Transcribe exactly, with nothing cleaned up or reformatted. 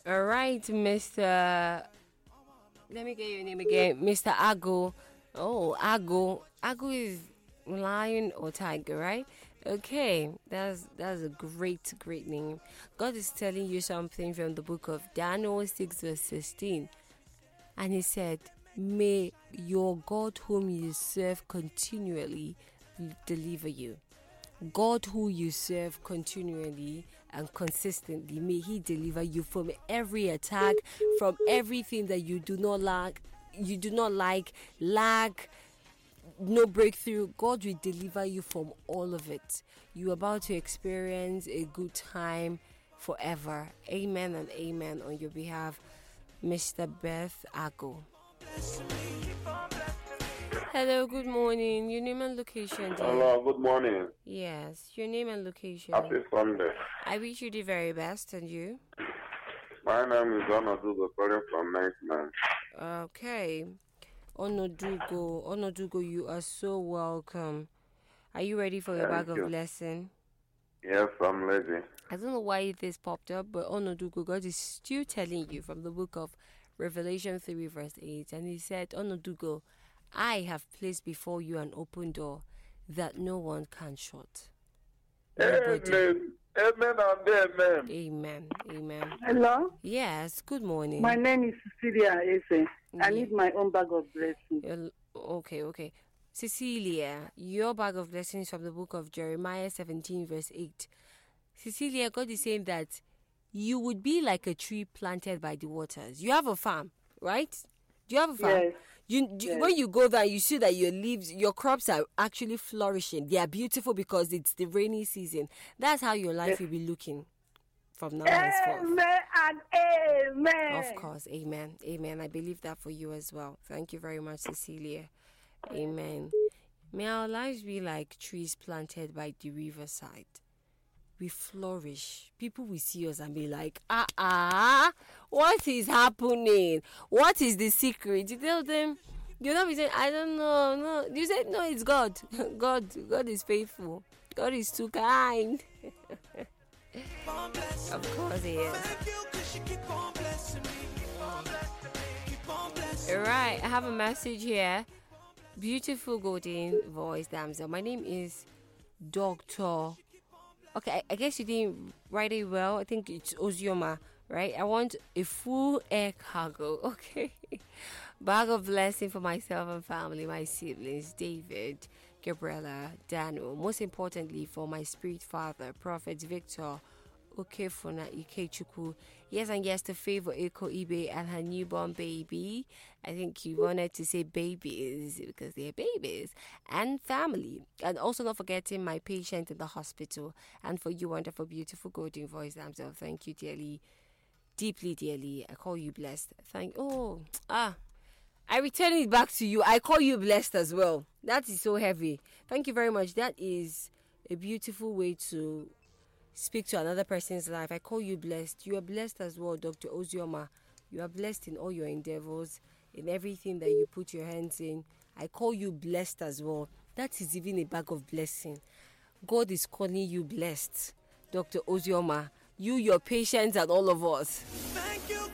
All right, Mister Let me get your name again, Mister Ago. Oh, Ago. Ago is lion or tiger, right? Okay, that's that's a great, great name. God is telling you something from the book of Daniel six verse sixteen. And he said, may your God whom you serve continually deliver you. God who you serve continually and consistently, may he deliver you from every attack, from everything that you do not like, you do not like, lack, no breakthrough. God will deliver you from all of it. You're about to experience a good time forever. Amen and amen on your behalf, Mister Beth Ago. Hello, good morning. Your name and location, dear. Hello, good morning. Yes, your name and location. Happy Sunday. I wish you the very best, and you? My name is Onodugo, calling from Ninth Man. Okay. Onodugo, Onodugo, you are so welcome. Are you ready for your Thank bag you. of lesson? Yes, I'm ready. I don't know why this popped up, but Onodugo, God is still telling you from the book of Revelation three verse eight. And he said, Onodugo, I have placed before you an open door that no one can shut. Nobody. Amen. Amen and amen. Amen. Amen. Hello, Yes, good morning. my name is Cecilia Eze. I Yeah. need my own bag of blessings. You're- Okay, okay. Cecilia, your bag of blessings from the book of Jeremiah seventeen verse eight. Cecilia, God is saying that you would be like a tree planted by the waters. You have a farm, right? Do you have a farm? Yes. You, do, Yes. When you go there, you see that your leaves, your crops are actually flourishing. They are beautiful because it's the rainy season. That's how your life Yes. will be looking from now henceforth. Amen and amen. Of course, amen, amen. I believe that for you as well. Thank you very much, Cecilia. Amen. May our lives be like trees planted by the riverside. We flourish. People will see us and be like, ah, ah, what is happening? What is the secret? You tell them, you know, we say, I don't know, no. You say, no, it's God. God, God is faithful. God is too kind. Of course he is. Alright, I have a message here. Beautiful golden voice damsel. My name is Doctor Okay, I, I guess you didn't write it well. I think it's Ozioma, right? I want a full air cargo, okay? Bag of blessing for myself and family, my siblings, David, Gabriella, Daniel. Most importantly, for my spirit father, Prophet Victor Okefuna Ikechukwu. Yes, and yes, to favor Eko Ibe and her newborn baby. I think you wanted to say babies because they're babies. And family. And also not forgetting my patient in the hospital. And for you, wonderful, beautiful, golden voice damsel. Thank you dearly. Deeply, dearly. I call you blessed. Thank Oh, ah. I return it back to you. I call you blessed as well. That is so heavy. Thank you very much. That is a beautiful way to speak to another person's life. I call you blessed. You are blessed as well, Doctor Ozioma. You are blessed in all your endeavors, in everything that you put your hands in. I call you blessed as well. That is even a bag of blessing. God is calling you blessed, Doctor Ozioma. You, your patients, and all of us.